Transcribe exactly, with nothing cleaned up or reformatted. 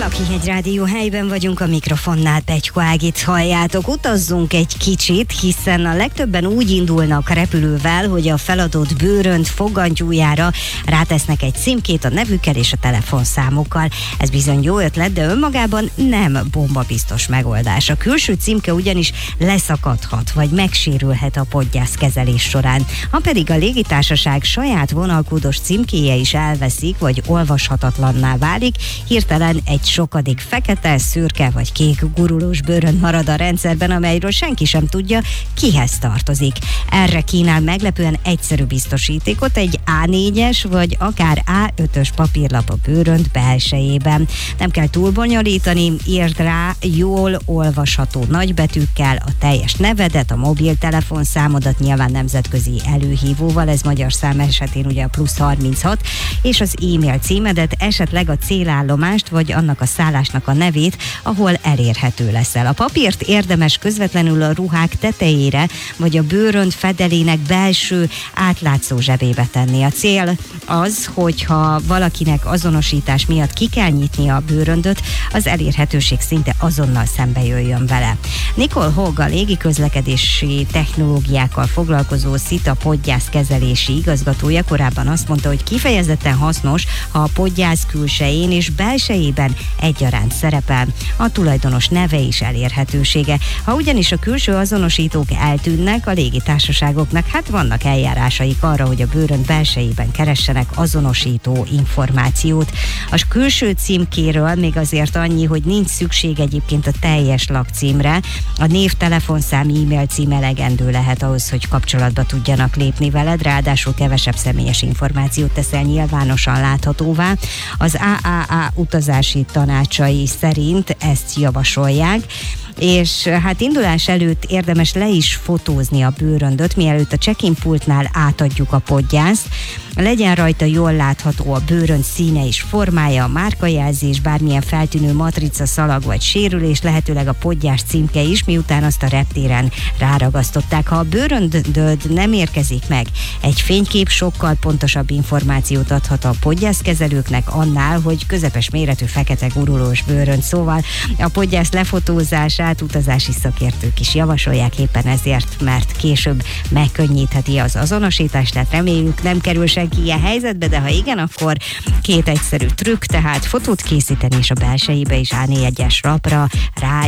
Lakhíhegy Rádió helyben vagyunk, a mikrofonnál Pegyko Ágit halljátok. Utazzunk egy kicsit, hiszen a legtöbben úgy indulnak repülővel, hogy a feladott bőrönt fogantyújára rátesznek egy címkét a nevükkel és a telefonszámukkal. Ez bizony jó ötlet, de önmagában nem bombabiztos megoldás. A külső címke ugyanis leszakadhat, vagy megsérülhet a podgyászkezelés során. Ha pedig a légitársaság saját vonalkódos címkéje is elveszik, vagy olvashatatlanná válik, hirtelen egy sokadik fekete, szürke vagy kék gurulós bőrönt marad a rendszerben, amelyről senki sem tudja, kihez tartozik. Erre kínál meglepően egyszerű biztosítékot egy á négyes vagy akár á ötös papírlap a bőrönt belsejében. Nem kell túl bonyolítani, írd rá jól olvasható nagybetűkkel a teljes nevedet, a mobiltelefonszámodat, nyilván nemzetközi előhívóval, ez magyar szám esetén ugye a plusz harminchat, és az e-mail címedet, esetleg a célállomást, vagy annak a szállásnak a nevét, ahol elérhető leszel. A papírt érdemes közvetlenül a ruhák tetejére, vagy a bőrönt fedelének belső átlátszó zsebébe tenni. A cél az, hogyha valakinek azonosítás miatt ki kell nyitnia a bőröndöt, az elérhetőség szinte azonnal szembe jöjjön vele. Nicole Hogg, a légiközlekedési technológiákkal foglalkozó SITA podgyászkezelési igazgatója korábban azt mondta, hogy kifejezetten hasznos, ha a podgyász külsején és belsejében egyaránt szerepel a tulajdonos neve és elérhetősége. Ha ugyanis a külső azonosítók eltűnnek, a légitársaságoknak hát vannak eljárásaik arra, hogy a bőrönt belsejében keressenek azonosító információt. A külső címkéről még azért annyi, hogy nincs szükség egyébként a teljes lakcímre. A név, telefonszám, e-mail cím elegendő lehet ahhoz, hogy kapcsolatba tudjanak lépni veled, ráadásul kevesebb személyes információt teszel nyilvánosan láthatóvá. Az á á á utazási tanácsai szerint ezt javasolják, és hát indulás előtt érdemes le is fotózni a bőröndöt, mielőtt a check-in pultnál átadjuk a podgyászt. Legyen rajta jól látható a bőrönd színe és formája, a márkajelzés, bármilyen feltűnő matrica, szalag vagy sérülés, lehetőleg a podgyás címke is, miután azt a reptéren ráragasztották. Ha a bőröndöd nem érkezik meg, egy fénykép sokkal pontosabb információt adhat a podgyászkezelőknek annál, hogy közepes méretű fekete gurulós bőrönd. Szóval a podgyász lefotózását utazási szakértők is javasolják éppen ezért, mert később megkönnyítheti az azonosítást, tehát reméljük nem kerül senki ilyen helyzetbe, de ha igen, akkor két egyszerű trükk, tehát fotót készíteni és a belsejébe is á négyes lapra rá